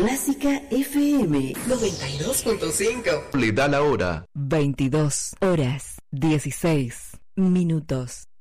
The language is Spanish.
Clásica FM 92.5. Le da la hora. 22 horas 16 minutos.